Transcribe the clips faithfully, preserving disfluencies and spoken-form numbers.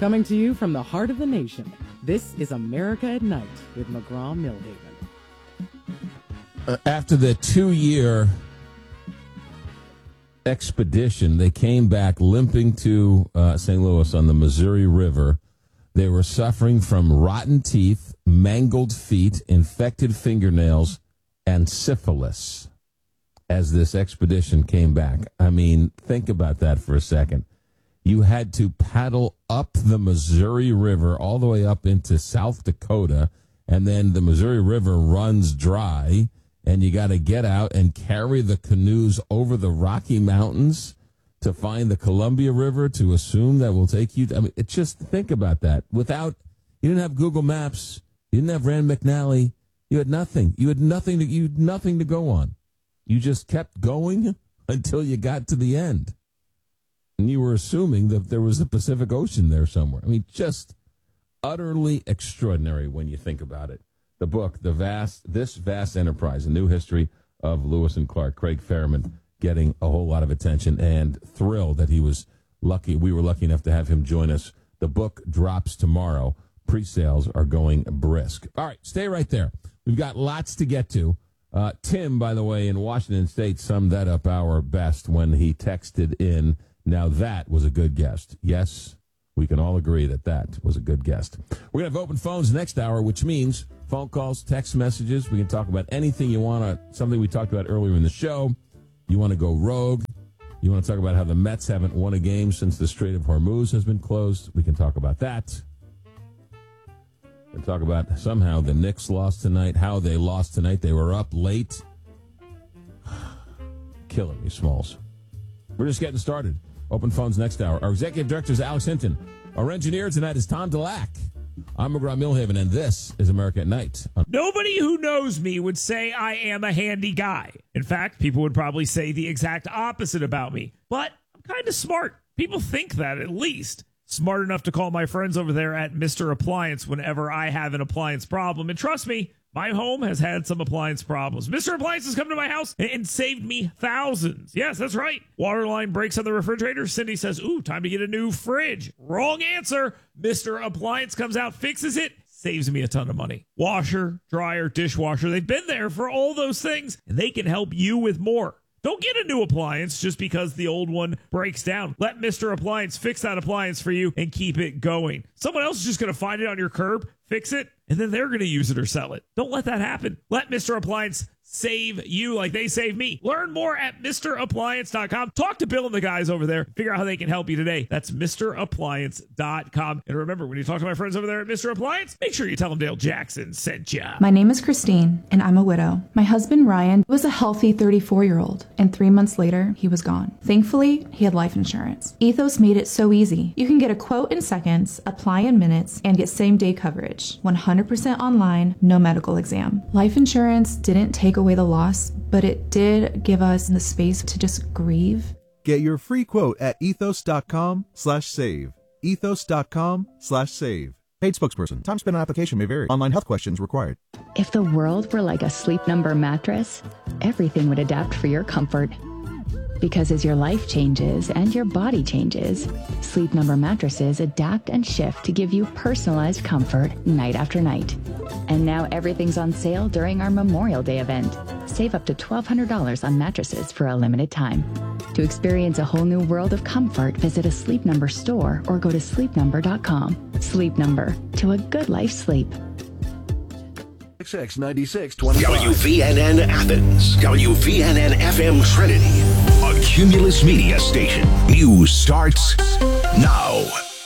Coming to you from the heart of the nation, this is America at Night with McGraw-Milhaven. Uh, after the two-year expedition, they came back limping to uh, Saint Louis on the Missouri River. They were suffering from rotten teeth, mangled feet, infected fingernails, and syphilis as this expedition came back. I mean, think about that for a second. You had to paddle up the Missouri River all the way up into South Dakota, and then the Missouri River runs dry, and you got to get out and carry the canoes over the Rocky Mountains to find the Columbia River to assume that will take you. To, I mean, it just think about that. Without, you didn't have Google Maps, you didn't have Rand McNally, you had nothing. You had nothing to you had nothing to go on. You just kept going until you got to the end, and you were assuming that there was the Pacific Ocean there somewhere. I mean, just utterly extraordinary when you think about it. The book, the vast, this vast enterprise, a new history of Lewis and Clark. Craig Ferriman getting a whole lot of attention, and thrilled that he was lucky. We were lucky enough to have him join us. The book drops tomorrow. Pre-sales are going brisk. All right, stay right there. We've got lots to get to. Uh, Tim, by the way, in Washington State, summed that up our best when he texted in. Now that was a good guest. Yes, we can all agree that that was a good guest. We're going to have open phones next hour, which means phone calls, text messages. We can talk about anything you want to, something we talked about earlier in the show. You want to go rogue? You want to talk about how the Mets haven't won a game since the Strait of Hormuz has been closed? We can talk about that. We can talk about somehow the Knicks lost tonight, how they lost tonight. They were up late. Killing me, Smalls. We're just getting started. Open phones next hour. Our executive director is Alex Hinton. Our engineer tonight is Tom Delac. I'm McGraw-Milhaven, and this is America at Night. Nobody who knows me would say I am a handy guy. In fact, people would probably say the exact opposite about me. But I'm kind of smart. People think that, at least. Smart enough to call my friends over there at Mister Appliance whenever I have an appliance problem. And trust me, my home has had some appliance problems. Mister Appliance has come to my house and saved me thousands. Yes, that's right. Water line breaks on the refrigerator. Cindy says, ooh, time to get a new fridge. Wrong answer. Mister Appliance comes out, fixes it, saves me a ton of money. Washer, dryer, dishwasher, they've been there for all those things, and they can help you with more. Don't get a new appliance just because the old one breaks down. Let Mister Appliance fix that appliance for you and keep it going. Someone else is just going to find it on your curb, fix it, and then they're going to use it or sell it. Don't let that happen. Let Mister Appliance save you like they save me. Learn more at Mister Appliance dot com. Talk to Bill and the guys over there. Figure out how they can help you today. That's Mister Appliance dot com. And remember, when you talk to my friends over there at Mister Appliance, make sure you tell them Dale Jackson sent you. My name is Christine, and I'm a widow. My husband, Ryan, was a healthy thirty-four-year-old, and three months later, he was gone. Thankfully, he had life insurance. Ethos made it so easy. You can get a quote in seconds, apply in minutes, and get same-day coverage. one hundred percent online, no medical exam. Life insurance didn't take away the loss, but it did give us the space to just grieve. Get your free quote at ethos.com slash save. Ethos.com slash save. Paid spokesperson. Time spent on application may vary. Online health questions required. If the world were like a Sleep Number mattress, everything would adapt for your comfort. Because as your life changes and your body changes, Sleep Number mattresses adapt and shift to give you personalized comfort night after night. And now everything's on sale during our Memorial Day event. Save up to twelve hundred dollars on mattresses for a limited time. To experience a whole new world of comfort, visit a Sleep Number store or go to sleep number dot com. Sleep Number, to a good life sleep. X ninety-six twenty-five. W V N N Athens. W V N N F M Trinity. A Cumulus Media station. News starts now.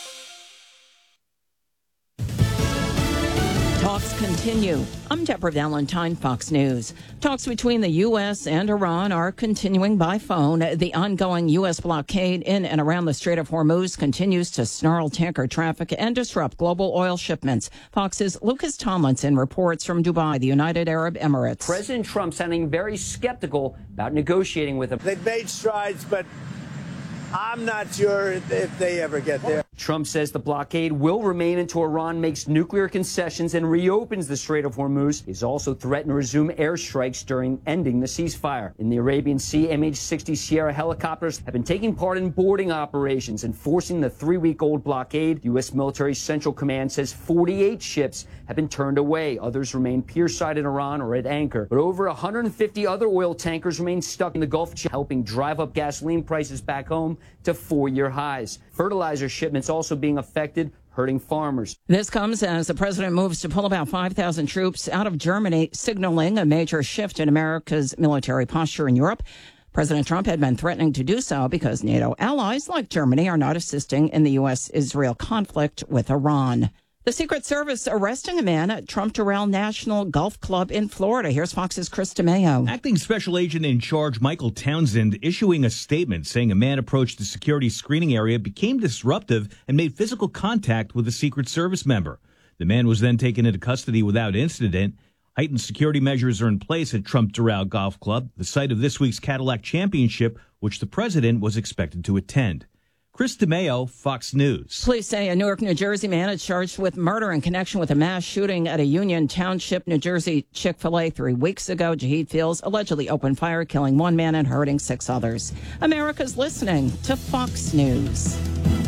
Talks continue. I'm Deborah Valentine, Fox News. Talks between the U S and Iran are continuing by phone. The ongoing U S blockade in and around the Strait of Hormuz continues to snarl tanker traffic and disrupt global oil shipments. Fox's Lucas Tomlinson reports from Dubai, the United Arab Emirates. President Trump sounding very skeptical about negotiating with them. They've made strides, but I'm not sure if they ever get there. Trump says the blockade will remain until Iran makes nuclear concessions and reopens the Strait of Hormuz. He's also threatened to resume airstrikes during ending the ceasefire. In the Arabian Sea, M H sixty Sierra helicopters have been taking part in boarding operations, enforcing the three-week-old blockade. U S military Central Command says forty-eight ships have been turned away. Others remain pierside in Iran or at anchor. But over one hundred fifty other oil tankers remain stuck in the Gulf, helping drive up gasoline prices back home to four-year highs. Fertilizer shipments also being affected, hurting farmers. This comes as the president moves to pull about five thousand troops out of Germany, signaling a major shift in America's military posture in Europe. President Trump had been threatening to do so because NATO allies like Germany are not assisting in the U S Israel conflict with Iran. The Secret Service arresting a man at Trump Doral National Golf Club in Florida. Here's Fox's Chris DeMeo. Acting Special Agent in Charge Michael Townsend issuing a statement saying a man approached the security screening area, became disruptive, and made physical contact with a Secret Service member. The man was then taken into custody without incident. Heightened security measures are in place at Trump Doral Golf Club, the site of this week's Cadillac Championship, which the president was expected to attend. Chris DeMeo, Fox News. Police say a Newark, New Jersey man is charged with murder in connection with a mass shooting at a Union Township, New Jersey Chick-fil-A three weeks ago. Jaheed Fields allegedly opened fire, killing one man and hurting six others. America's listening to Fox News.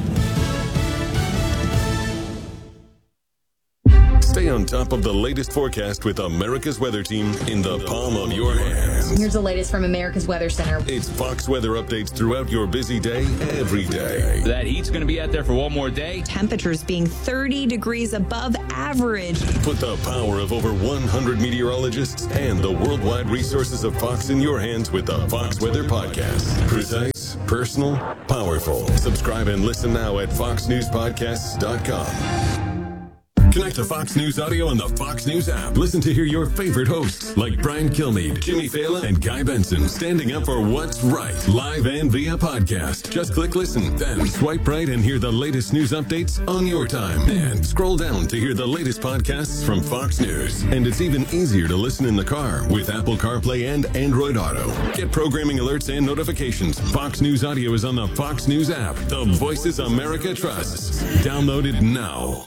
Stay on top of the latest forecast with America's Weather Team in the palm of your hands. Here's the latest from America's Weather Center. It's Fox weather updates throughout your busy day, every day. That heat's going to be out there for one more day. Temperatures being thirty degrees above average. Put the power of over one hundred meteorologists and the worldwide resources of Fox in your hands with the Fox Weather Podcast. Precise, personal, powerful. Subscribe and listen now at fox news podcasts dot com. Connect to Fox News Audio on the Fox News app. Listen to hear your favorite hosts like Brian Kilmeade, Jimmy Fallon, and Guy Benson standing up for what's right, live and via podcast. Just click listen, then swipe right and hear the latest news updates on your time. And scroll down to hear the latest podcasts from Fox News. And it's even easier to listen in the car with Apple CarPlay and Android Auto. Get programming alerts and notifications. Fox News Audio is on the Fox News app. The voices America trusts. Download it now.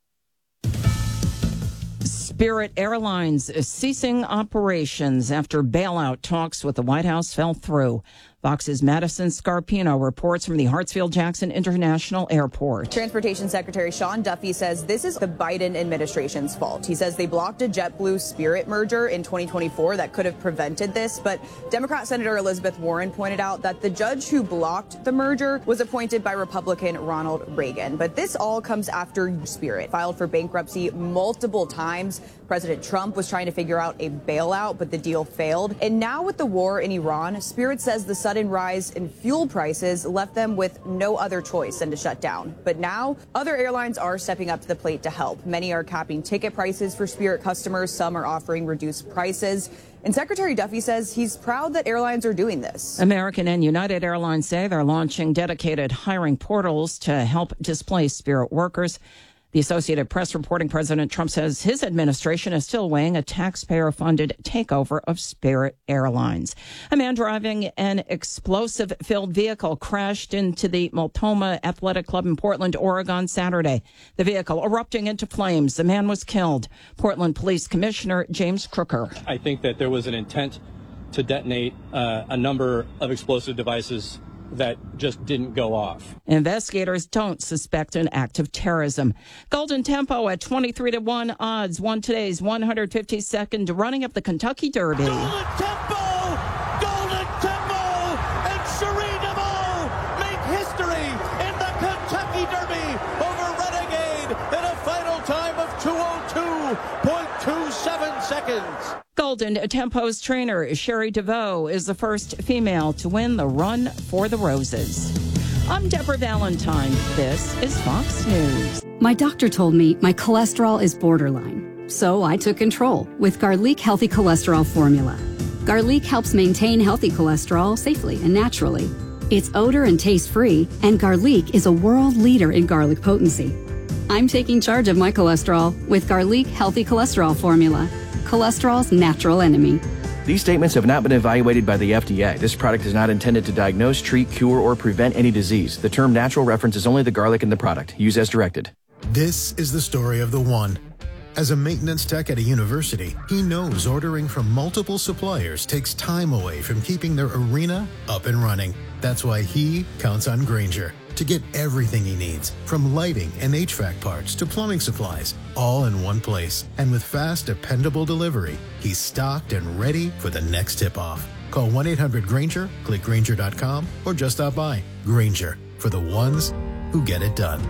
Spirit Airlines is ceasing operations after bailout talks with the White House fell through. Fox's Madison Scarpino reports from the Hartsfield-Jackson International Airport. Transportation Secretary Sean Duffy says this is the Biden administration's fault. He says they blocked a JetBlue-Spirit merger in twenty twenty-four that could have prevented this, but Democrat Senator Elizabeth Warren pointed out that the judge who blocked the merger was appointed by Republican Ronald Reagan. But this all comes after Spirit filed for bankruptcy multiple times. President Trump was trying to figure out a bailout, but the deal failed. And now with the war in Iran, Spirit says the sudden rise in fuel prices left them with no other choice than to shut down. But now other airlines are stepping up to the plate to help. Many are capping ticket prices for Spirit customers. Some are offering reduced prices. And Secretary Duffy says he's proud that airlines are doing this. American and United Airlines say they're launching dedicated hiring portals to help displaced Spirit workers. The Associated Press reporting President Trump says his administration is still weighing a taxpayer-funded takeover of Spirit Airlines. A man driving an explosive-filled vehicle crashed into the Multnomah Athletic Club in Portland, Oregon, Saturday. The vehicle erupting into flames. The man was killed. Portland Police Commissioner James Crooker. I think that there was an intent to detonate uh, a number of explosive devices that just didn't go off. Investigators don't suspect an act of terrorism. Golden Tempo at twenty-three to one odds won today's one hundred fifty-second running of the Kentucky Derby. Golden Tempo! Golden Tempo! And Cherie DeVaux make history in the Kentucky Derby over Renegade in a final time of two oh two point two seven seconds. Golden Tempo's trainer, Cherie DeVaux, is the first female to win the Run for the Roses. I'm Deborah Valentine. This is Fox News. My doctor told me my cholesterol is borderline, so I took control with Garlic Healthy Cholesterol Formula. Garlic helps maintain healthy cholesterol safely and naturally. It's odor and taste-free, and Garlic is a world leader in garlic potency. I'm taking charge of my cholesterol with Garlic Healthy Cholesterol Formula. Cholesterol's natural enemy. These statements have not been evaluated by the F D A. This product is not intended to diagnose, treat, cure, or prevent any disease. The term natural references only the garlic in the product. Use as directed. This is the story of the one. As a maintenance tech at a university, he knows ordering from multiple suppliers takes time away from keeping their arena up and running. That's why he counts on Grainger to get everything he needs, from lighting and H V A C parts to plumbing supplies, all in one place. And with fast, dependable delivery, he's stocked and ready for the next tip-off. Call one eight hundred Grainger, click Grainger dot com, or just stop by. Grainger, for the ones who get it done.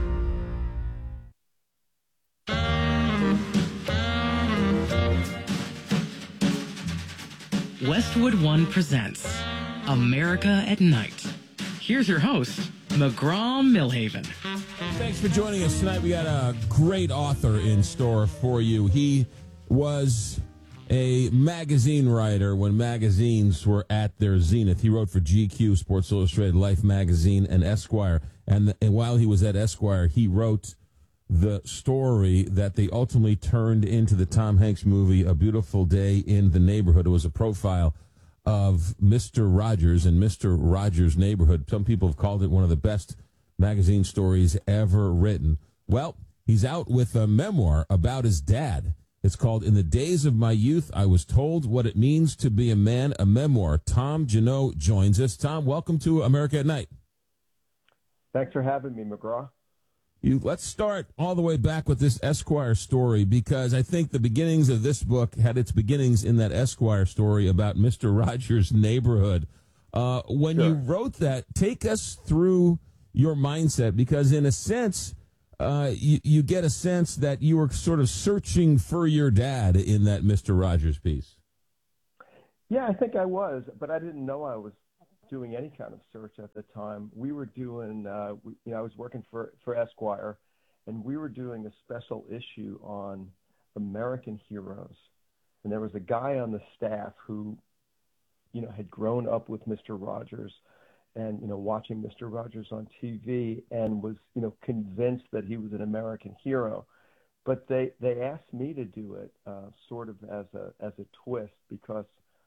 Westwood One presents America at Night. Here's your host, McGraw-Milhaven. Thanks for joining us tonight. We got a great author in store for you. He was a magazine writer when magazines were at their zenith. He wrote for G Q, Sports Illustrated, Life magazine, and Esquire. And, and while he was at Esquire, he wrote the story that they ultimately turned into the Tom Hanks movie, A Beautiful Day in the Neighborhood. It was a profile of Mister Rogers and Mister Rogers' Neighborhood. Some people have called it one of the best magazine stories ever written. Well, he's out with a memoir about his dad. It's called In the Days of My Youth, I Was Told What It Means to Be a Man, a Memoir. Tom Junod joins us. Tom, welcome to America at Night. Thanks for having me, McGraw. You, let's start all the way back with this Esquire story, because I think the beginnings of this book had its beginnings in that Esquire story about Mister Rogers' Neighborhood. Uh, when sure. you wrote that, take us through your mindset, because in a sense, uh, you, you get a sense that you were sort of searching for your dad in that Mister Rogers piece. Yeah, I think I was, but I didn't know I was doing any kind of search at the time. We were doing, uh, we, you know, I was working for, for Esquire, and we were doing a special issue on American heroes. And there was a guy on the staff who, you know, had grown up with Mister Rogers and, you know, watching Mister Rogers on T V and was, you know, convinced that he was an American hero. But they, they asked me to do it uh, sort of as a, as a twist, because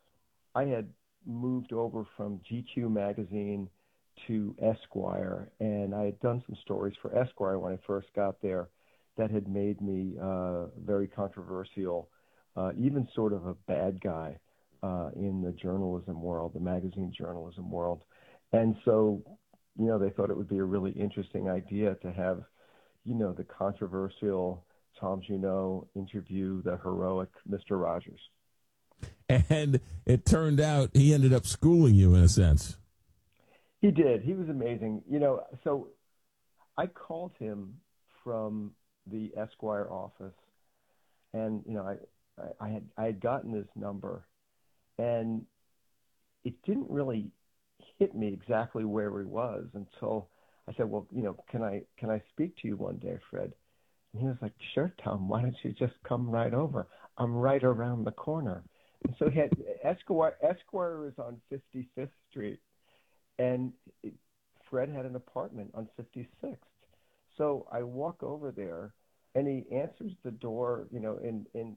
I had moved over from G Q magazine to Esquire, and I had done some stories for Esquire when I first got there that had made me uh, very controversial, uh, even sort of a bad guy uh, in the journalism world, the magazine journalism world. And so, you know, they thought it would be a really interesting idea to have, you know, the controversial Tom Junod interview the heroic Mister Rogers. And it turned out he ended up schooling you in a sense. He did. He was amazing. You know, so I called him from the Esquire office, and, you know, I, I, I had I had gotten his number, and it didn't really hit me exactly where he was until I said, well, you know, can I can I speak to you one day, Fred? And he was like, sure, Tom, why don't you just come right over? I'm right around the corner. And so he had Esquire, Esquire is on fifty-fifth Street, and it, Fred had an apartment on fifty-sixth. So I walk over there, and he answers the door, you know, in, in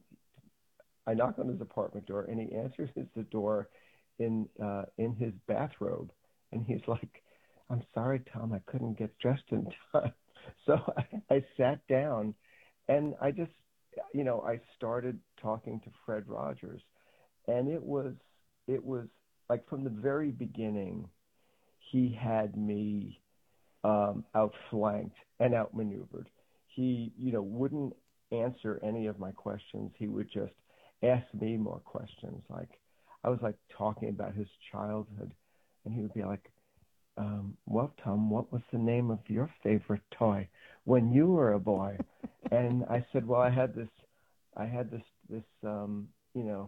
I knock on his apartment door, and he answers the door in uh, in his bathrobe. And he's like, I'm sorry, Tom, I couldn't get dressed in time. So I, I sat down, and I just, you know, I started talking to Fred Rogers. And it was, it was like from the very beginning, he had me um, outflanked and outmaneuvered. He, you know, wouldn't answer any of my questions. He would just ask me more questions. Like, I was like talking about his childhood, and he would be like, um, well, Tom, what was the name of your favorite toy when you were a boy? And I said, well, I had this, I had this, this, um, you know,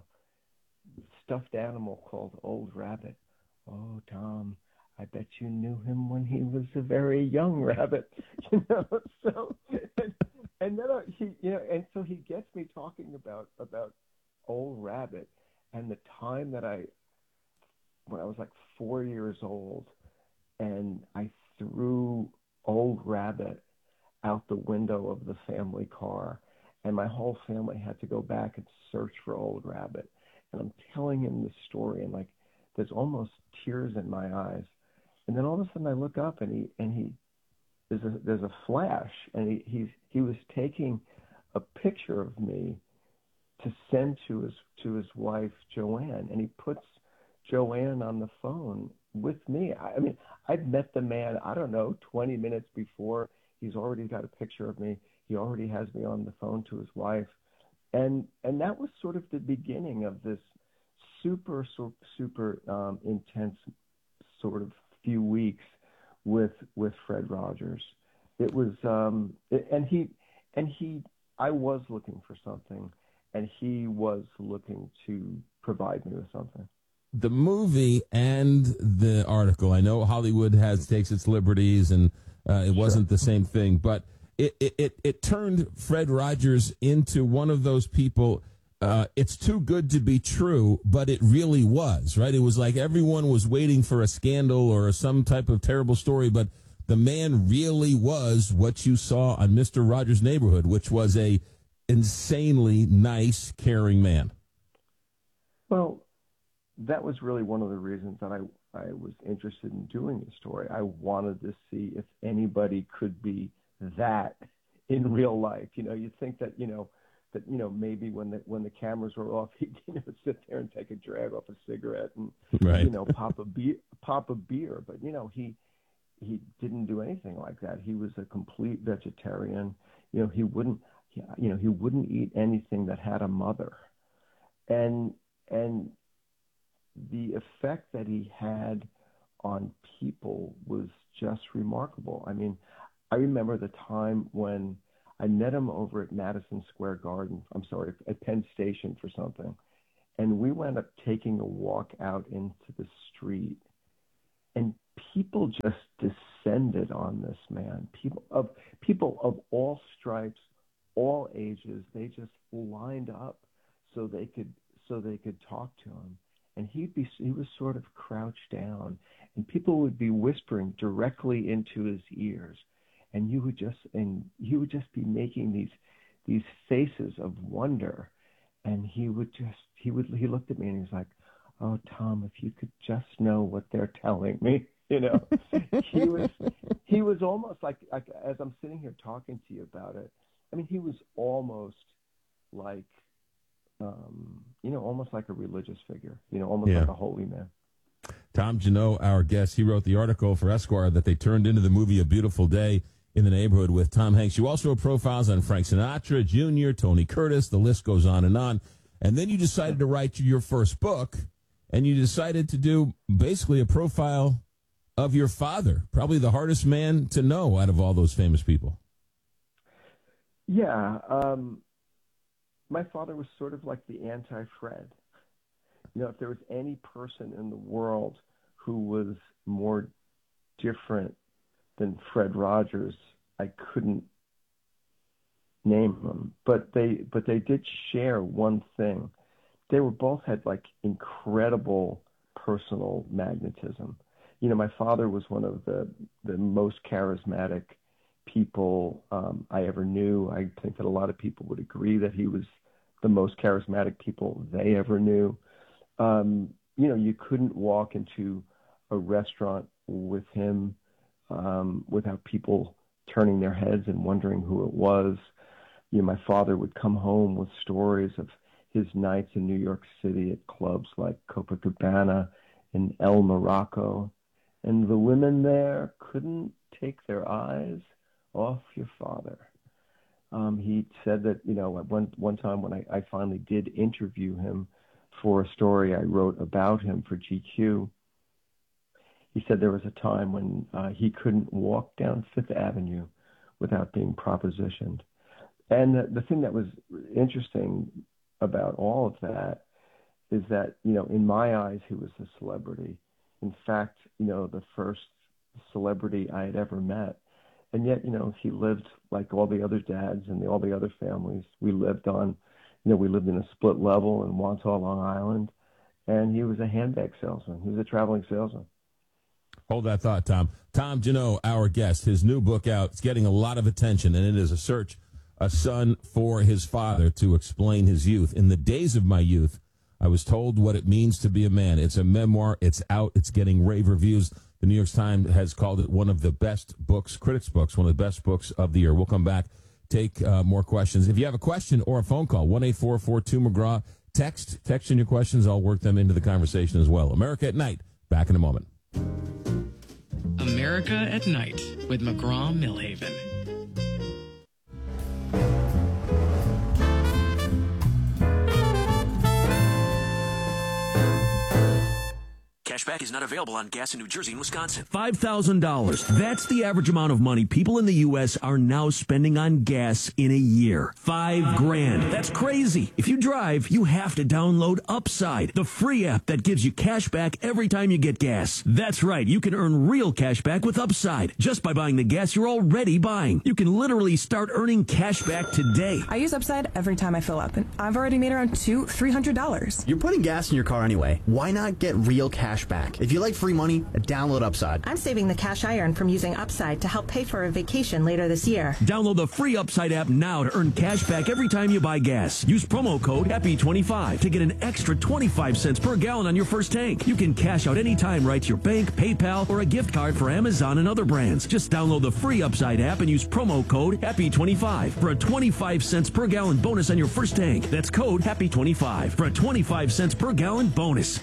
stuffed animal called Old Rabbit. Oh, Tom, I bet you knew him when he was a very young rabbit, you know. So, and, and then I, he, you know, and so he gets me talking about about Old Rabbit and the time that I, when I was like four years old, and I threw Old Rabbit out the window of the family car, and my whole family had to go back and search for Old Rabbit. and I'm telling him this story, and like there's almost tears in my eyes. And then all of a sudden I look up, and he and he there's a there's a flash, and he he's he was taking a picture of me to send to his to his wife Joanne, and he puts Joanne on the phone with me. I, I mean, I'd met the man, I don't know, twenty minutes before. He's already got a picture of me. He already has me on the phone to his wife, and and that was sort of the beginning of this super super, super um, intense sort of few weeks with with Fred Rogers. It was um, it, and he and he I was looking for something, and he was looking to provide me with something. The movie and the article, I know Hollywood has takes its liberties, and uh, it wasn't the same thing, but it, it, it, it turned Fred Rogers into one of those people. Uh, it's too good to be true, but it really was, right? It was like everyone was waiting for a scandal or some type of terrible story, but the man really was what you saw on Mister Rogers' Neighborhood, which was a insanely nice, caring man. Well, that was really one of the reasons that I, I was interested in doing the story. I wanted to see if anybody could be that in real life. You know, you think that, you know, that, you know, maybe when the when the cameras were off, he'd, you know, sit there and take a drag off a cigarette and, right. you know, pop a beer, pop a beer. But, you know, he he didn't do anything like that. He was a complete vegetarian. You know, he wouldn't, you know, he wouldn't eat anything that had a mother. And and the effect that he had on people was just remarkable. I mean, I remember the time when I met him over at Madison Square Garden, I'm sorry, at Penn Station for something. And we wound up taking a walk out into the street, and people just descended on this man. People of people of all stripes, all ages, they just lined up so they could so they could talk to him. And he'd be he was sort of crouched down, and people would be whispering directly into his ears. And you would just and he would just be making these these faces of wonder, and he would just he would he looked at me and he was like, "Oh, Tom, if you could just know what they're telling me," you know. he was he was almost like, like as I'm sitting here talking to you about it. I mean, he was almost like, um, you know, almost like a religious figure, you know, almost yeah. like a holy man. Tom Janot, our guest, he wrote the article for Esquire that they turned into the movie A Beautiful Day in the Neighborhood with Tom Hanks. You also wrote profiles on Frank Sinatra, Junior, Tony Curtis, the list goes on and on. And then you decided to write your first book, and you decided to do basically a profile of your father, probably the hardest man to know out of all those famous people. Yeah. Um, my father was sort of like the anti-Fred. You know, if there was any person in the world who was more different than Fred Rogers, I couldn't name them. But they but they did share one thing. They were both had like incredible personal magnetism. You know, my father was one of the the most charismatic people um, I ever knew. I think that a lot of people would agree that he was the most charismatic people they ever knew. Um, you know, you couldn't walk into a restaurant with him um, without people turning their heads and wondering who it was. You know, my father would come home with stories of his nights in New York City at clubs like Copacabana and El Morocco, and the women there couldn't take their eyes off your father. Um, he said that, you know, one one time when I, I finally did interview him for a story I wrote about him for G Q, he said there was a time when uh, he couldn't walk down Fifth Avenue without being propositioned. And the, the thing that was interesting about all of that is that, you know, in my eyes, he was a celebrity. In fact, you know, the first celebrity I had ever met. And yet, you know, he lived like all the other dads and the, all the other families. We lived on, you know, we lived in a split level in Wantagh, Long Island, and he was a handbag salesman. He was a traveling salesman. Hold that thought, Tom. Tom Janot, our guest, his new book out. It's getting a lot of attention, and it is A Search, a Son for His Father, to explain his youth. In the days of my youth, I was told what it means to be a man. It's a memoir. It's out. It's getting rave reviews. The New York Times has called it one of the best books, critics' books, one of the best books of the year. We'll come back, take uh, more questions. If you have a question or a phone call, one eight four four two McGraw. Text, text in your questions. I'll work them into the conversation as well. America at Night. Back in a moment. America at Night with McGraw Millhaven. Cashback is not available on gas in New Jersey and Wisconsin. five thousand dollars. That's the average amount of money people in the U S are now spending on gas in a year. Five grand. That's crazy. If you drive, you have to download Upside, the free app that gives you cash back every time you get gas. That's right. You can earn real cash back with Upside just by buying the gas you're already buying. You can literally start earning cash back today. I use Upside every time I fill up, and I've already made around two, three hundred dollars. You're putting gas in your car anyway. Why not get real cash back? If you like free money, download Upside. I'm saving the cash I earn from using Upside to help pay for a vacation later this year. Download the free Upside app now to earn cash back every time you buy gas. Use promo code Happy twenty-five to get an extra twenty-five cents per gallon on your first tank. You can cash out anytime right to your bank, PayPal, or a gift card for Amazon and other brands. Just download the free Upside app and use promo code Happy twenty-five for a twenty-five cents per gallon bonus on your first tank. That's code Happy twenty-five for a twenty-five cents per gallon bonus.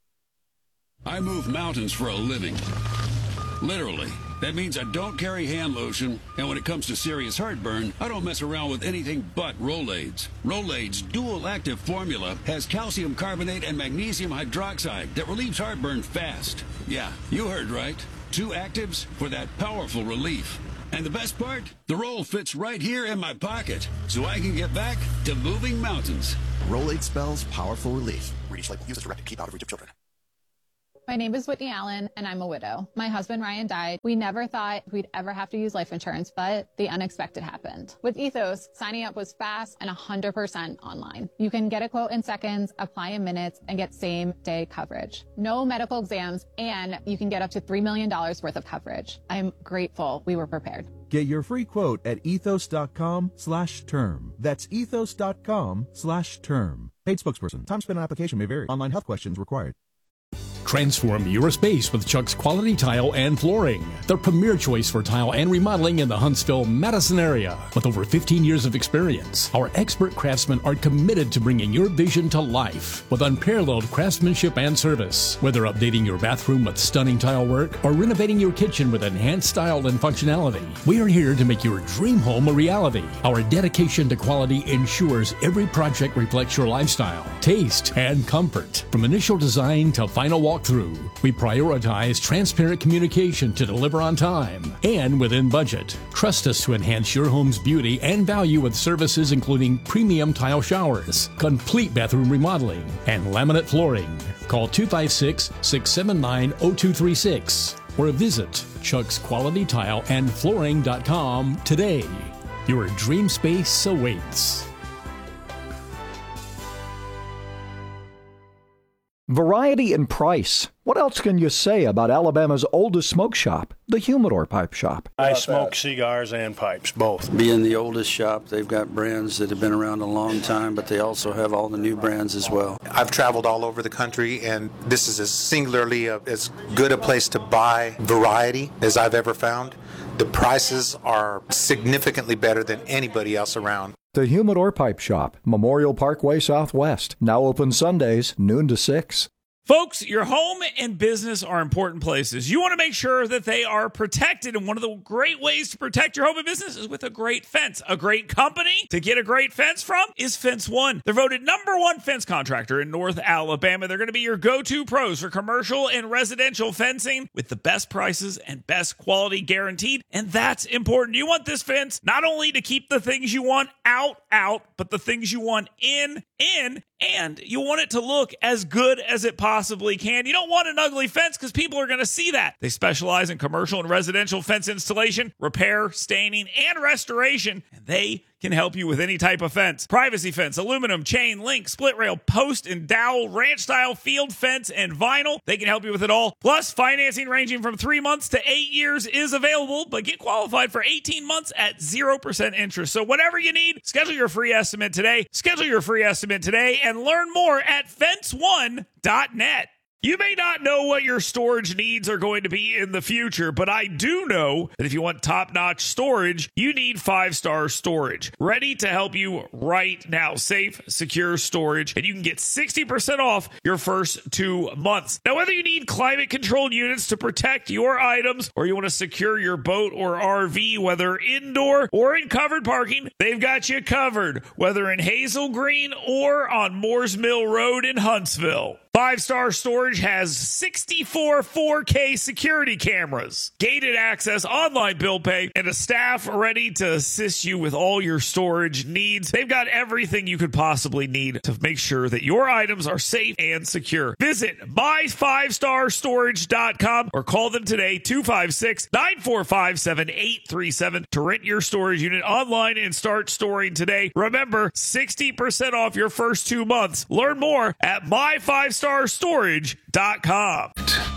I move mountains for a living. Literally. That means I don't carry hand lotion, and when it comes to serious heartburn, I don't mess around with anything but Rolaids. Rolaids' dual-active formula has calcium carbonate and magnesium hydroxide that relieves heartburn fast. Yeah, you heard right. Two actives for that powerful relief. And the best part? The roll fits right here in my pocket, so I can get back to moving mountains. Rolaid spells powerful relief. Read each label. Use as directed. Keep out of reach of children. My name is Whitney Allen, and I'm a widow. My husband, Ryan, died. We never thought we'd ever have to use life insurance, but the unexpected happened. With Ethos, signing up was fast and one hundred percent online. You can get a quote in seconds, apply in minutes, and get same-day coverage. No medical exams, and you can get up to three million dollars worth of coverage. I'm grateful we were prepared. Get your free quote at ethos.com slash term. That's ethos.com slash term. Paid spokesperson. Time spent on application may vary. Online health questions required. Transform your space with Chuck's Quality Tile and Flooring, the premier choice for tile and remodeling in the Huntsville, Madison area. With over fifteen years of experience, our expert craftsmen are committed to bringing your vision to life with unparalleled craftsmanship and service. Whether updating your bathroom with stunning tile work or renovating your kitchen with enhanced style and functionality, we are here to make your dream home a reality. Our dedication to quality ensures every project reflects your lifestyle, taste, and comfort. From initial design to final walk through, we prioritize transparent communication to deliver on time and within budget. Trust us to enhance your home's beauty and value with services including premium tile showers, complete bathroom remodeling, and laminate flooring. Call two five six, six seven nine, zero two three six or visit chucks quality tile and flooring dot com today. Your dream space awaits. Variety and price. What else can you say about Alabama's oldest smoke shop, the Humidor Pipe Shop? I smoke cigars and pipes, both. Being the oldest shop, they've got brands that have been around a long time, but they also have all the new brands as well. I've traveled all over the country, and this is as singularly a, as good a place to buy variety as I've ever found. The prices are significantly better than anybody else around. The Humidor Pipe Shop, Memorial Parkway Southwest, now open Sundays, noon to six. Folks, your home and business are important places. You want to make sure that they are protected, and one of the great ways to protect your home and business is with a great fence. A great company to get a great fence from is Fence One. They're voted number one fence contractor in North Alabama. They're going to be your go-to pros for commercial and residential fencing with the best prices and best quality guaranteed, and that's important. You want this fence not only to keep the things you want out, out, but the things you want in, in, and you want it to look as good as it possibly can. You don't want an ugly fence because people are going to see that. They specialize in commercial and residential fence installation, repair, staining, and restoration, and they can help you with any type of fence. Privacy fence, aluminum, chain, link, split rail, post and dowel, ranch style, field fence, and vinyl. They can help you with it all. Plus, financing ranging from three months to eight years is available, but get qualified for eighteen months at zero percent interest. So whatever you need, schedule your free estimate today. Schedule your free estimate today and learn more at fence one dot net. You may not know what your storage needs are going to be in the future, but I do know that if you want top-notch storage, you need Five Star Storage. Ready to help you right now. Safe, secure storage, and you can get sixty percent off your first two months. Now, whether you need climate-controlled units to protect your items or you want to secure your boat or R V, whether indoor or in covered parking, they've got you covered, whether in Hazel Green or on Moores Mill Road in Huntsville. Five Star Storage has sixty-four four K security cameras, gated access, online bill pay, and a staff ready to assist you with all your storage needs. They've got everything you could possibly need to make sure that your items are safe and secure. Visit my five star storage dot com or call them today, two five six, nine four five, seven eight three seven, to rent your storage unit online and start storing today. Remember, sixty percent off your first two months. Learn more at my five star storage dot com.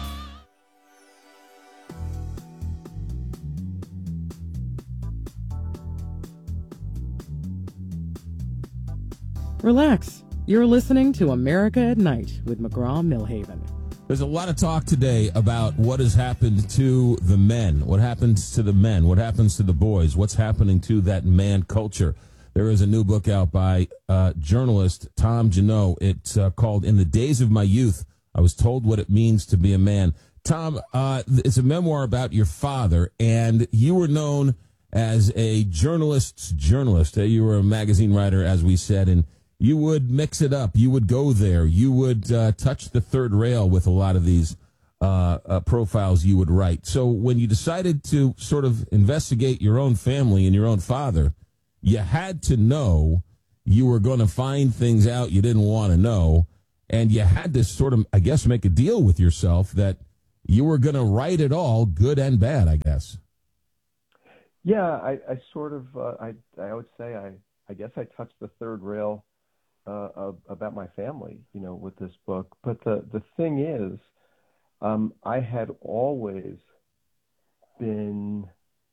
Relax. You're listening to America at Night with McGraw-Milhaven. There's a lot of talk today about what has happened to the men, what happens to the men, what happens to the boys, what's happening to that man culture. There is a new book out by uh, journalist Tom Janot. It's uh, called In the Days of My Youth, I Was Told What It Means to Be a Man. Tom, uh, it's a memoir about your father, and you were known as a journalist's journalist. You were a magazine writer, as we said, and you would mix it up. You would go there. You would uh, touch the third rail with a lot of these uh, uh, profiles you would write. So when you decided to sort of investigate your own family and your own father, you had to know you were going to find things out you didn't want to know, and you had to sort of, I guess, make a deal with yourself that you were going to write it all, good and bad, I guess. Yeah, I, I sort of, uh, I, I would say, I, I guess I touched the third rail uh, of, about my family, you know, with this book. But the, the thing is, um, I had always been,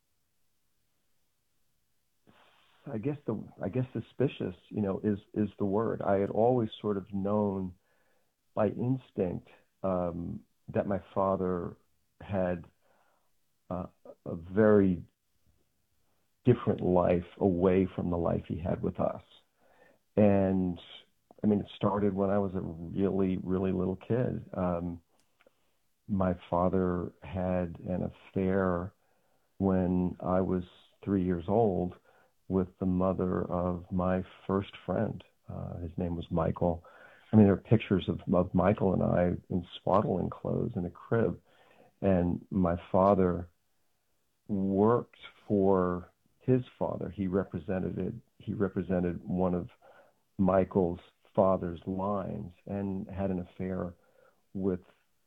I guess the, I guess suspicious, you know, is, is the word. I had always sort of known by instinct um, that my father had uh, a very different life away from the life he had with us. And I mean, it started when I was a really, really little kid. Um, my father had an affair when I was three years old with the mother of my first friend. Uh, his name was Michael. I mean, there are pictures of, of Michael and I in swaddling clothes in a crib. And my father worked for his father. He represented he represented one of Michael's father's lines and had an affair with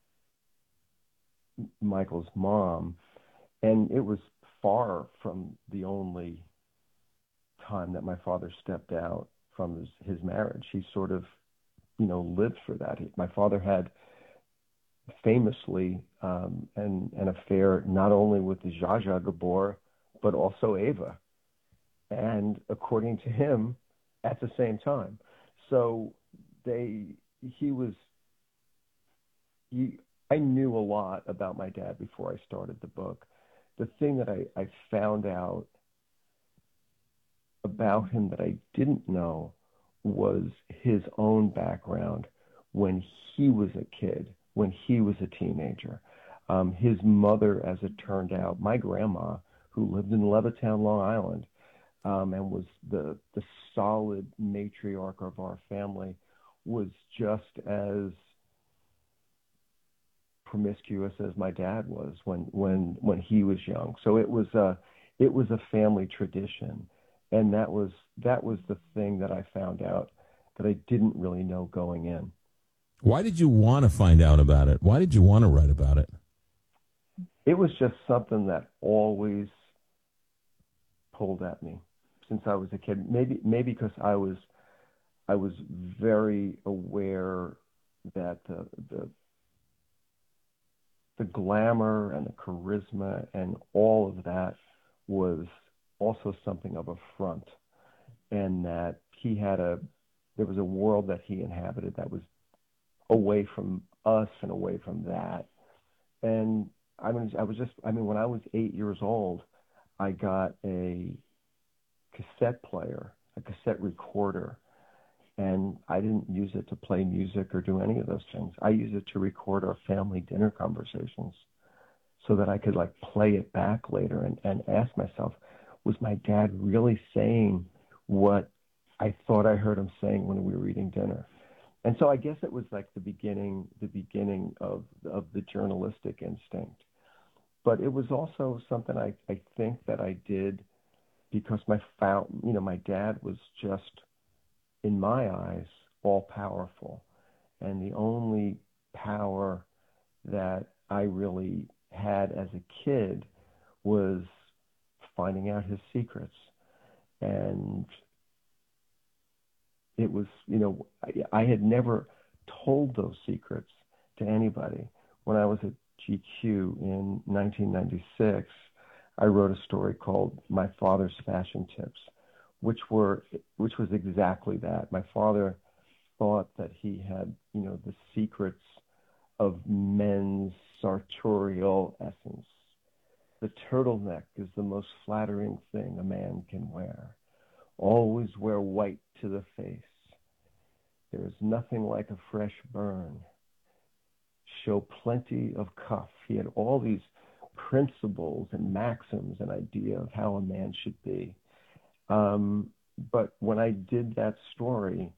Michael's mom. And it was far from the only time that my father stepped out from his, his marriage. He sort of, you know, lived for that. He, my father had famously um, an, an affair not only with the Zsa Zsa Gabor, but also Ava. And according to him, at the same time. So they, he was, he, I knew a lot about my dad before I started the book. The thing that I, I found out about him that I didn't know was his own background when he was a kid, when he was a teenager. Um, his mother, as it turned out, my grandma, who lived in Levittown, Long Island, um, and was the, the solid matriarch of our family, was just as promiscuous as my dad was when, when, when he was young. So it was a, it was a family tradition. And that was, that was the thing that I found out that I didn't really know going in. Why did you want to find out about it? Why did you want to write about it? It was just something that always pulled at me. since I was a kid. Maybe maybe because I was I was very aware that the the the glamour and the charisma and all of that was also something of a front, and that he had a there was a world that he inhabited that was away from us and away from that. And I mean, I was just, I mean, when I was eight years old, I got a cassette player, a cassette recorder, and I didn't use it to play music or do any of those things. I used it to record our family dinner conversations so that I could like play it back later and, and ask myself, was my dad really saying what I thought I heard him saying when we were eating dinner? And so I guess it was like the beginning, the beginning of of the journalistic instinct. But it was also something I, I think that I did because my found, you know, my dad was just, in my eyes, all powerful. And the only power that I really had as a kid was finding out his secrets. And it was, you know, I, I had never told those secrets to anybody. When I was at G Q in nineteen ninety-six, I wrote a story called My Father's Fashion Tips, which were, which was exactly that. My father thought that he had, you know, the secrets of men's sartorial essence. The turtleneck is the most flattering thing a man can wear. Always wear white to the face. There is nothing like a fresh burn. Show plenty of cuff. He had all these principles and maxims and idea of how a man should be. Um, but when I did that story,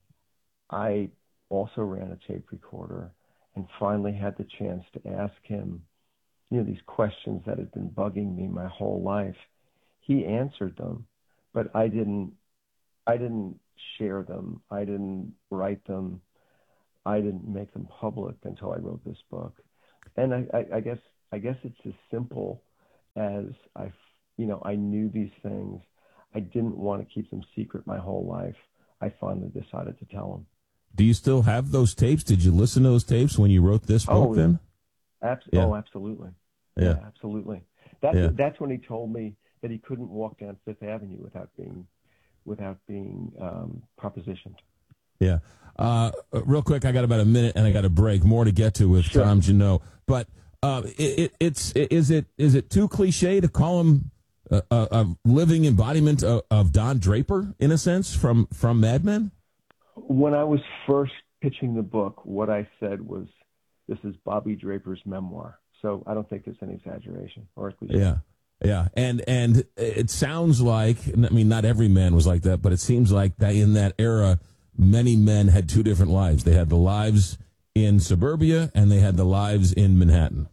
I also ran a tape recorder and finally had the chance to ask him, you know, these questions that had been bugging me my whole life. He answered them, but I didn't, I didn't share them. I didn't write them. I didn't make them public until I wrote this book. And I, I, I guess, I guess it's as simple as I, you know, I knew these things. I didn't want to keep them secret my whole life. I finally decided to tell them. Do you still have those tapes? Did you listen to those tapes when you wrote this book oh, then? Abs- yeah. Oh, absolutely. Yeah, yeah absolutely. That's, yeah. that's when he told me that he couldn't walk down Fifth Avenue without being, without being um, propositioned. Yeah. Uh, real quick, I got about a minute and I got a break. More to get to with Sure. Tom Junod. But uh, it, it, it's is it is it too cliche to call him a, a, a living embodiment of, of Don Draper in a sense from from Mad Men? When I was first pitching the book, what I said was, "This is Bobby Draper's memoir." So I don't think there's any exaggeration or at least. Yeah. Yeah, and and it sounds like, I mean, not every man was like that, but it seems like that in that era, many men had two different lives. They had the lives in suburbia, and they had the lives in Manhattan.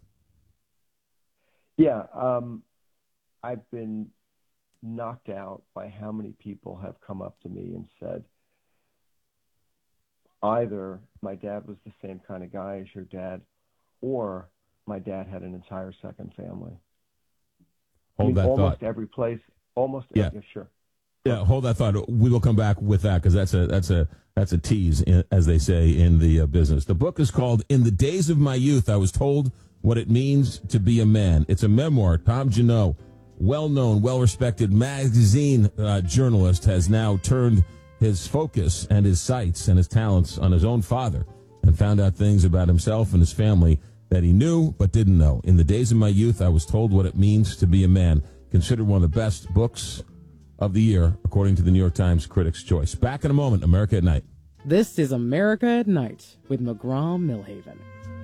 Yeah, um, I've been knocked out by how many people have come up to me and said, either my dad was the same kind of guy as your dad, or my dad had an entire second family. Hold I mean, that almost thought. every place, almost Yeah. every, sure. Yeah, hold that thought. We will come back with that because that's a that's a that's a tease, in, as they say in the uh, business. The book is called "In the Days of My Youth, I Was Told What It Means to Be a Man." It's a memoir. Tom Junod, well-known, well-respected magazine uh, journalist, has now turned his focus and his sights and his talents on his own father and found out things about himself and his family that he knew but didn't know. In the Days of My Youth, I Was Told What It Means to Be a Man. Considered one of the best books of the year, according to the New York Times Critics' Choice. Back in a moment, America at Night. This is America at Night with McGraw Millhaven.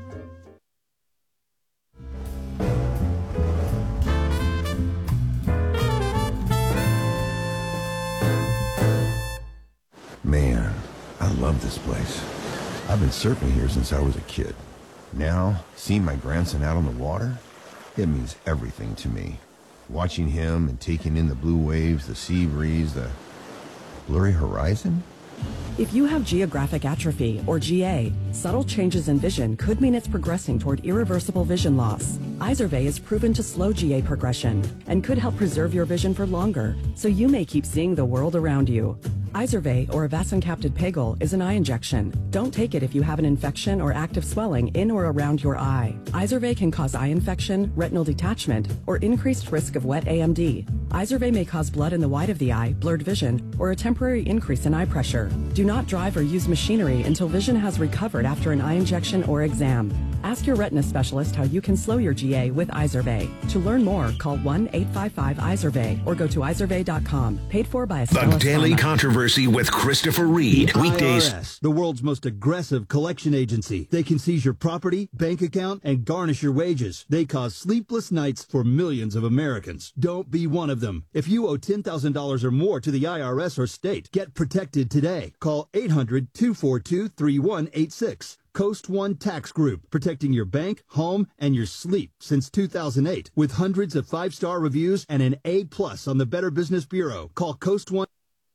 Man, I love this place. I've been surfing here since I was a kid. Now, seeing my grandson out on the water, it means everything to me. Watching him and taking in the blue waves, the sea breeze, the blurry horizon, If you have geographic atrophy, or G A, subtle changes in vision could mean it's progressing toward irreversible vision loss. Izervay is proven to slow G A progression and could help preserve your vision for longer, so you may keep seeing the world around you. Izervay, or avacincaptad pegol, is an eye injection. Don't take it if you have an infection or active swelling in or around your eye. Izervay can cause eye infection, retinal detachment, or increased risk of wet A M D. Izervay may cause blood in the white of the eye, blurred vision, or a temporary increase in eye pressure. Do not drive or use machinery until vision has recovered after an eye injection or exam. Ask your retina specialist how you can slow your G A with Izervay. To learn more, call one eight five five Izervay or go to izervay dot com. Paid for by Astellas The Daily Pharma. Controversy with Christopher Reed. Weekdays. I R S, the world's most aggressive collection agency. They can seize your property, bank account, and garnish your wages. They cause sleepless nights for millions of Americans. Don't be one of them. If you owe ten thousand dollars or more to the I R S or state, get protected today. Call eight hundred, two four two, three one eight six. Coast One Tax Group, protecting your bank, home, and your sleep since two thousand eight. With hundreds of five-star reviews and an A plus on the Better Business Bureau. Call Coast One.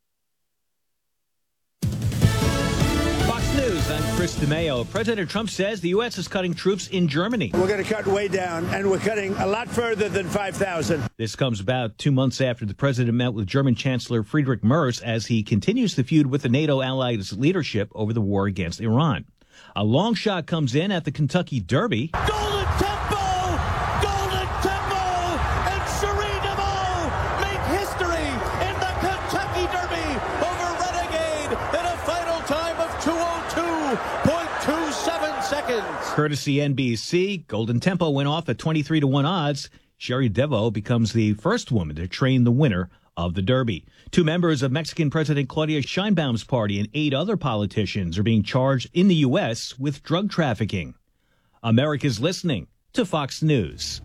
Fox News, I'm Chris DeMayo. President Trump says the U S is cutting troops in Germany. We're going to cut way down, and we're cutting a lot further than five thousand. This comes about two months after the president met with German Chancellor Friedrich Merz as he continues the feud with the NATO allies' leadership over the war against Iran. A long shot comes in at the Kentucky Derby. Golden Tempo! Golden Tempo! And Serena make history in the Kentucky Derby over Renegade in a final time of two oh two point two seven seconds. Courtesy N B C, Golden Tempo went off at twenty-three to one odds. Sherry Devo becomes the first woman to train the winner of the Derby. Two members of Mexican President Claudia Sheinbaum's party and eight other politicians are being charged in the U S with drug trafficking. America's listening to Fox News.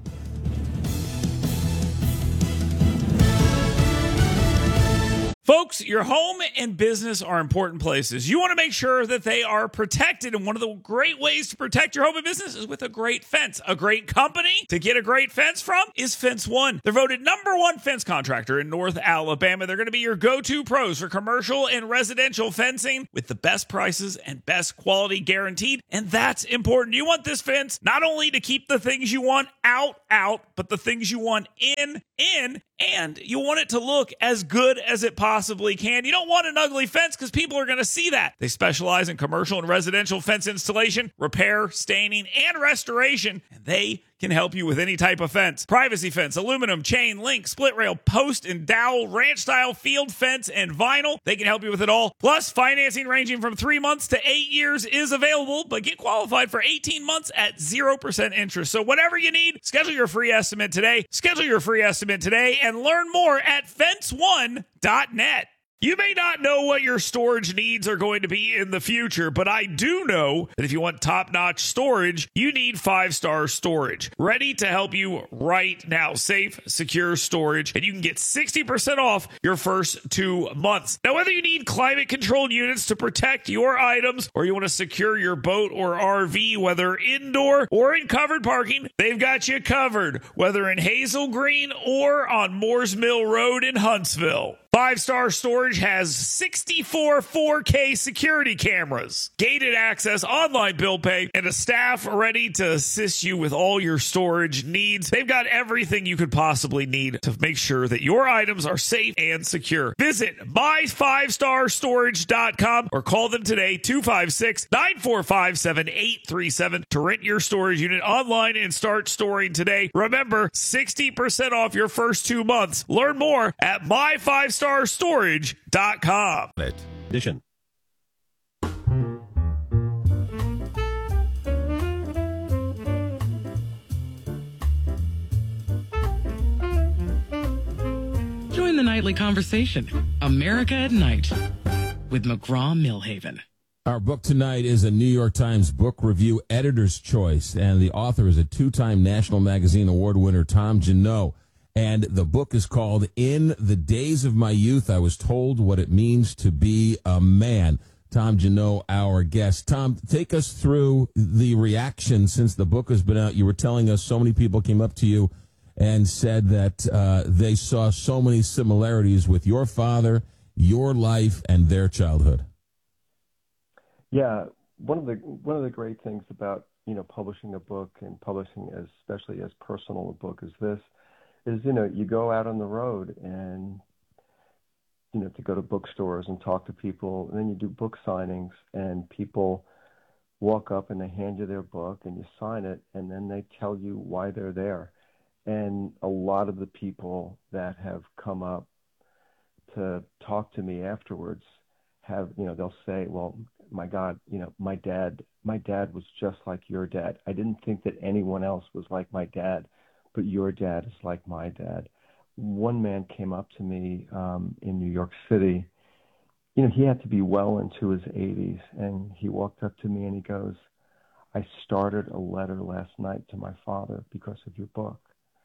Folks, your home and business are important places. You want to make sure that they are protected, and one of the great ways to protect your home and business is with a great fence. A great company to get a great fence from is Fence One. They're voted number one fence contractor in North Alabama. They're going to be your go-to pros for commercial and residential fencing with the best prices and best quality guaranteed, and that's important. You want this fence not only to keep the things you want out, out, but the things you want in, in, and you want it to look as good as it possibly can. You don't want an ugly fence because people are going to see that. They specialize in commercial and residential fence installation, repair, staining, and restoration, and they can help you with any type of fence. Privacy fence, aluminum, chain, link, split rail, post and dowel, ranch style, field fence, and vinyl. They can help you with it all. Plus, financing ranging from three months to eight years is available, but get qualified for eighteen months at zero percent interest. So whatever you need, schedule your free estimate today. Schedule your free estimate today and learn more at fence one dot net. You may not know what your storage needs are going to be in the future, but I do know that if you want top-notch storage, you need Five Star Storage. Ready to help you right now. Safe, secure storage, and you can get sixty percent off your first two months. Now, whether you need climate-controlled units to protect your items, or you want to secure your boat or R V, whether indoor or in covered parking, they've got you covered, whether in Hazel Green or on Moores Mill Road in Huntsville. Five Star Storage has sixty-four four K security cameras, gated access, online bill pay, and a staff ready to assist you with all your storage needs. They've got everything you could possibly need to make sure that your items are safe and secure. Visit my five star storage dot com or call them today, two five six, nine four five, seven eight three seven, to rent your storage unit online and start storing today. Remember, sixty percent off your first two months. Learn more at my five star storage dot com. Edition. Join the nightly conversation, America at Night, with McGraw-Millhaven. Our book tonight is a New York Times Book Review Editor's Choice, and the author is a two-time National Magazine Award winner, Tom Junod. And the book is called In the Days of My Youth, I Was Told What It Means to Be a Man. Tom Junod, our guest. Tom, take us through the reaction since the book has been out. You were telling us so many people came up to you and said that uh, they saw so many similarities with your father, your life, and their childhood. Yeah, one of the one of the great things about you know publishing a book and publishing as especially as personal a book as this is you know you go out on the road and you know to go to bookstores and talk to people, and then you do book signings, and people walk up and they hand you their book and you sign it, and then they tell you why they're there. And a lot of the people that have come up to talk to me afterwards have, you know, they'll say, well, my God, you know, my dad, my dad was just like your dad. I didn't think that anyone else was like my dad, but your dad is like my dad. One man came up to me um, in New York City. You know, he had to be well into his eighties, and he walked up to me and he goes, I started a letter last night to my father because of your book.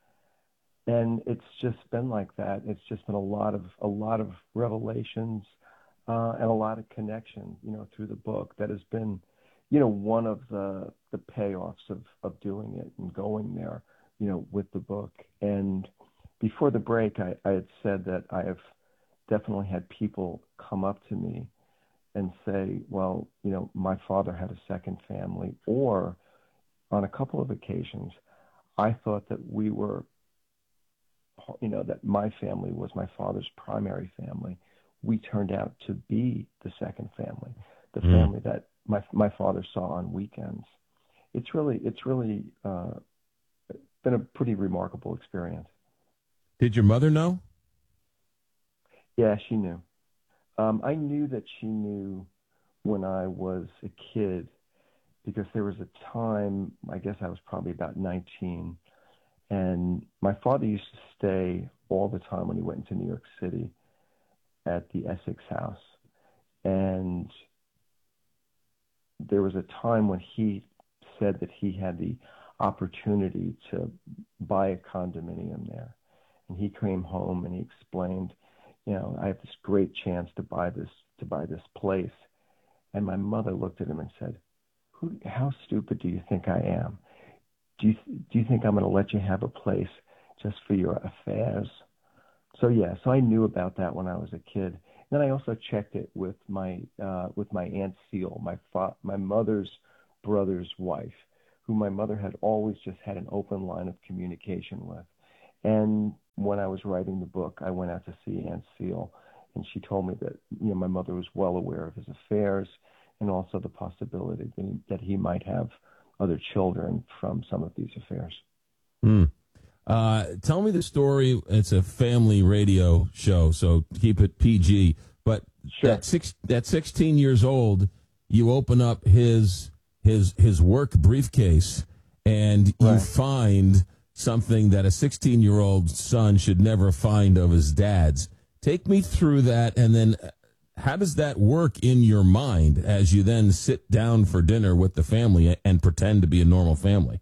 And it's just been like that. It's just been a lot of a lot of revelations uh, and a lot of connection, you know, through the book that has been, you know, one of the the payoffs of, of doing it and going there, you know, with the book. And before the break, I, I had said that I have definitely had people come up to me and say, well, you know, my father had a second family, or on a couple of occasions, I thought that we were, you know, that my family was my father's primary family. We turned out to be the second family, the mm. family that my my father saw on weekends. It's really, it's really uh, been a pretty remarkable experience. Did your mother know? Yeah, she knew. Um, I knew that she knew when I was a kid, because there was a time, I guess I was probably about nineteen, and my father used to stay all the time when he went into New York City at the Essex House. And there was a time when he said that he had the opportunity to buy a condominium there. And he came home and he explained, you know, I have this great chance to buy this, to buy this place. And my mother looked at him and said, Who, how stupid do you think I am? Do you, do you think I'm going to let you have a place just for your affairs? So yeah, so I knew about that when I was a kid. Then I also checked it with my uh, with my Aunt Seal, my fa- my mother's brother's wife, who my mother had always just had an open line of communication with. And when I was writing the book, I went out to see Aunt Seal, and she told me that, you know, my mother was well aware of his affairs and also the possibility that he might have other children from some of these affairs. Hmm. Uh, tell me the story. It's a family radio show, so keep it P G. But sure. that six, that sixteen years old, you open up his his his work briefcase, and right. you find something that a sixteen-year-old son should never find of his dad's. Take me through that, and then how does that work in your mind as you then sit down for dinner with the family and pretend to be a normal family?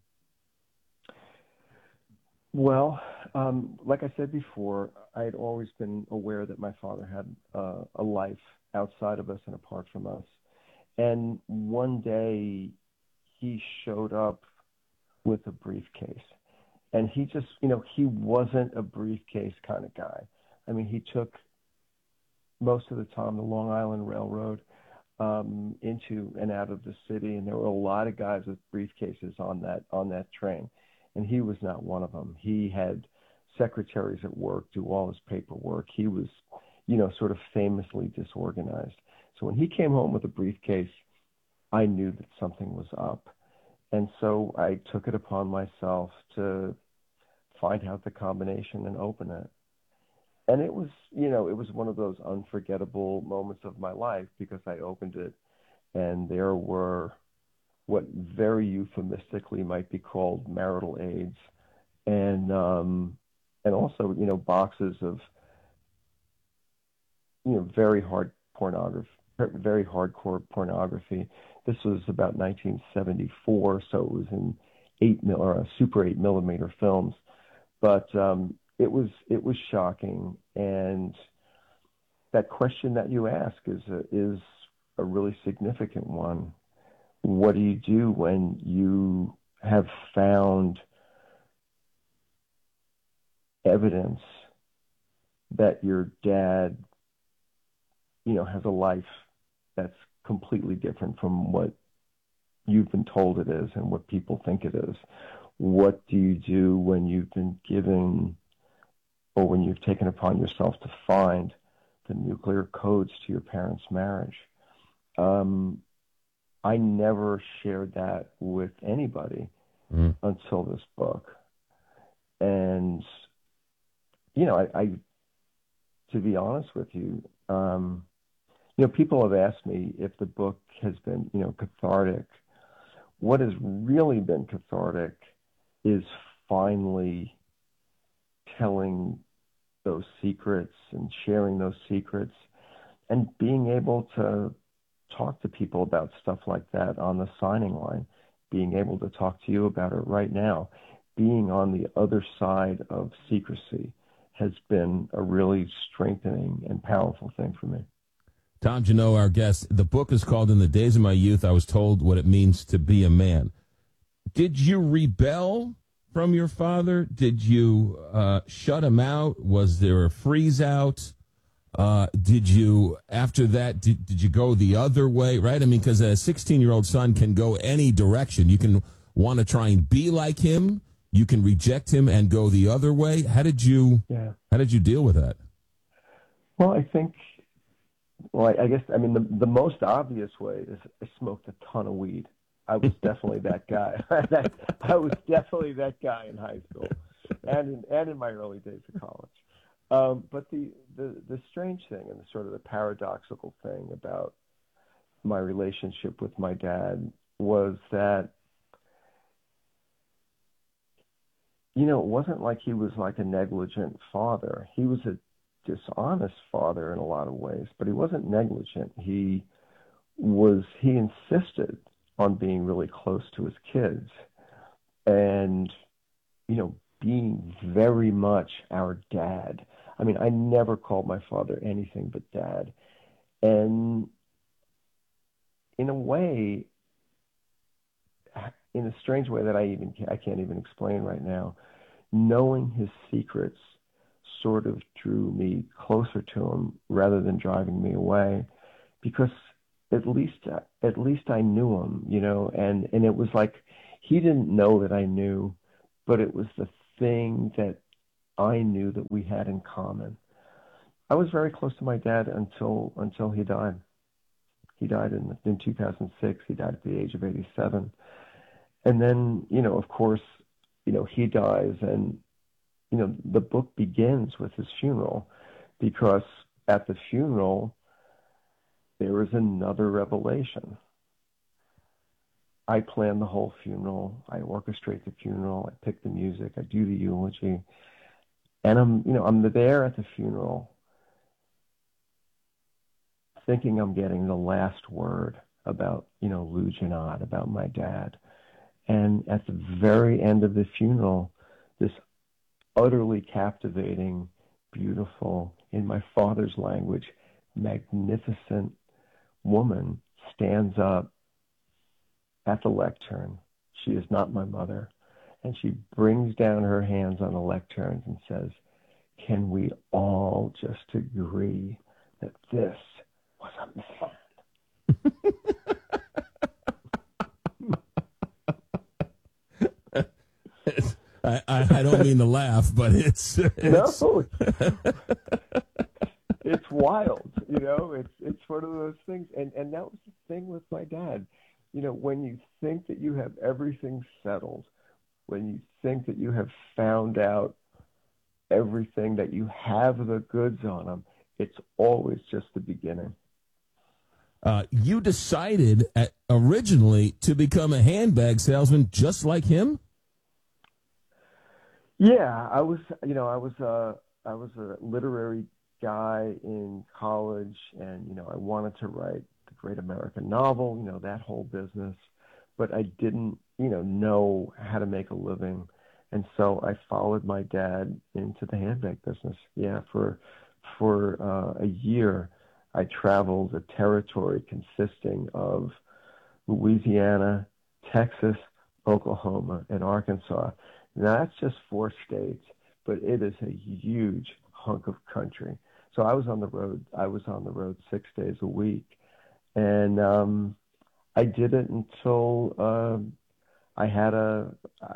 Well, um, like I said before, I had always been aware that my father had uh, a life outside of us and apart from us. And one day he showed up with a briefcase. And he just, you know, he wasn't a briefcase kind of guy. I mean, he took most of the time the Long Island Railroad um, into and out of the city, and there were a lot of guys with briefcases on that on that train. And he was not one of them. He had secretaries at work do all his paperwork. He was, you know, sort of famously disorganized. So when he came home with a briefcase, I knew that something was up. And so I took it upon myself to find out the combination and open it. And it was, you know, it was one of those unforgettable moments of my life, because I opened it and there were what very euphemistically might be called marital aids, and um, and also, you know, boxes of, you know, very hard pornography, very hardcore pornography. This was about nineteen seventy-four, so it was in eight mil or super eight millimeter films, but um, it was it was shocking. And that question that you ask is a, is a really significant one. What do you do when you have found evidence that your dad, you know, has a life that's completely different from what you've been told it is and what people think it is. What do you do when you've been given, or when you've taken upon yourself to find the nuclear codes to your parents' marriage? Um, I never shared that with anybody mm. until this book. And, you know, I, I to be honest with you, um, you know, people have asked me if the book has been, you know, cathartic. What has really been cathartic is finally telling those secrets and sharing those secrets and being able to talk to people about stuff like that on the signing line, being able to talk to you about it right now, being on the other side of secrecy has been a really strengthening and powerful thing for me. Tom Junod, our guest. The book is called In the Days of My Youth, I Was Told What It Means to Be a Man. Did you rebel from your father? Did you uh, shut him out? Was there a freeze out? Uh, did you, after that, did, did you go the other way, right? I mean, because a sixteen-year-old son can go any direction. You can want to try and be like him. You can reject him and go the other way. How did you, yeah. how did you deal with that? Well, I think... Well, I, I guess, I mean, the, the most obvious way is I smoked a ton of weed. I was definitely that guy. I was definitely that guy in high school and in, and in my early days of college. Um, but the, the, the strange thing and the sort of the paradoxical thing about my relationship with my dad was that, you know, it wasn't like he was like a negligent father. He was a dishonest father in a lot of ways, but he wasn't negligent. He was, he insisted on being really close to his kids and, you know, being very much our dad. I mean, I never called my father anything but dad. And in a way, in a strange way that I even, I can't even explain right now, knowing his secrets sort of drew me closer to him rather than driving me away, because at least at least I knew him, you know, and, and it was like he didn't know that I knew, but it was the thing that I knew that we had in common. I was very close to my dad until until he died. He died in in two thousand six. He died at the age of eighty-seven. And then, you know, of course, you know, he dies, and you know, the book begins with his funeral, because at the funeral, there is another revelation. I plan the whole funeral. I orchestrate the funeral. I pick the music. I do the eulogy. And I'm, you know, I'm there at the funeral thinking I'm getting the last word about, you know, Lou Janot, about my dad. And at the very end of the funeral, this utterly captivating, beautiful, in my father's language, magnificent woman stands up at the lectern. She is not my mother. And she brings down her hands on the lectern and says, "Can we all just agree that this was a man?" I, I, I don't mean to laugh, but it's, it's... no, it's wild. You know, it's it's one of those things, and and that was the thing with my dad. You know, when you think that you have everything settled, when you think that you have found out everything, that you have the goods on them, it's always just the beginning. Uh, you decided at, originally to become a handbag salesman just like him? Yeah, I was, you know, I was a, I was a literary guy in college, and, you know, I wanted to write the great American novel, you know, that whole business, but I didn't, you know, know how to make a living. And so I followed my dad into the handbag business. Yeah, for, for uh, a year, I traveled a territory consisting of Louisiana, Texas, Oklahoma, and Arkansas. Now, that's just four states, but it is a huge hunk of country. So I was on the road. I was on the road six days a week, And um, I did it until uh, I had a I,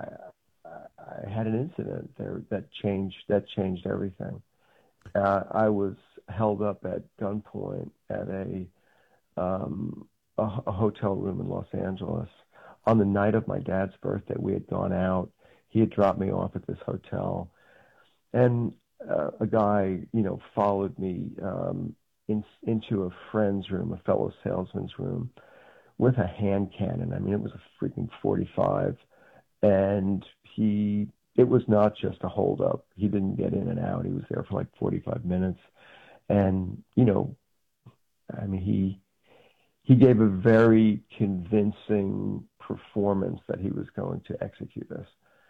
I had an incident there that changed that changed everything. Uh, I was held up at gunpoint at a, um, a a hotel room in Los Angeles on the night of my dad's birthday. We had gone out. He had dropped me off at this hotel, and uh, a guy, you know, followed me um, in, into a friend's room, a fellow salesman's room, with a hand cannon. I mean, it was a freaking forty-five, and he. It was not just a holdup. He didn't get in and out. He was there for like forty-five minutes, and you know, I mean, he he gave a very convincing performance that he was going to execute this.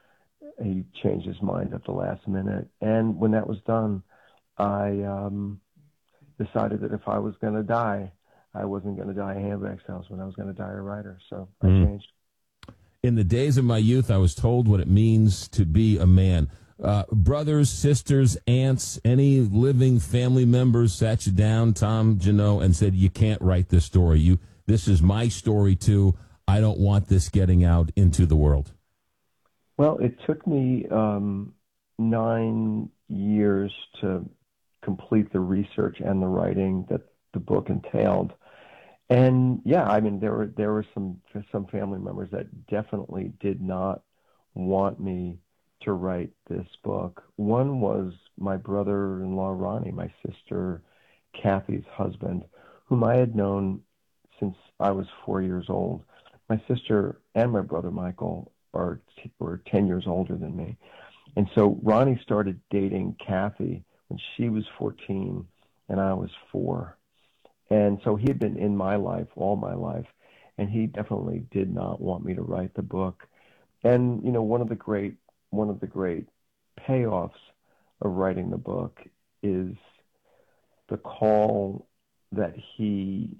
He changed his mind at the last minute, and when that was done, I um, decided that if I was going to die, I wasn't going to die a handbag salesman. I was going to die a writer. So I Mm. changed. In the days of my youth, I was told what it means to be a man. Uh, brothers, sisters, aunts, any living family members sat you down, Tom Junod, and said, you can't write this story. You, this is my story, too. I don't want this getting out into the world. Well, it took me um, nine years to complete the research and the writing that the book entailed. And yeah, I mean, there were there were some some family members that definitely did not want me to write this book. One was my brother-in-law Ronnie, my sister Kathy's husband, whom I had known since I was four years old. My sister and my brother Michael are were ten years older than me, and so Ronnie started dating Kathy when she was fourteen and I was four. And so he had been in my life all my life, and he definitely did not want me to write the book. And you know, one of the great one of the great payoffs of writing the book is the call that he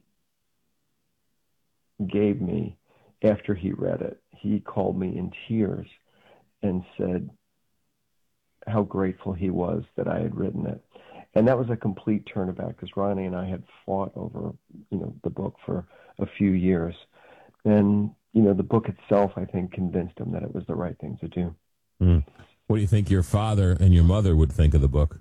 gave me after he read it. He called me in tears and said how grateful he was that I had written it. And that was a complete turnabout because Ronnie and I had fought over, you know, the book for a few years. And, you know, the book itself, I think, convinced him that it was the right thing to do. Mm. What do you think your father and your mother would think of the book?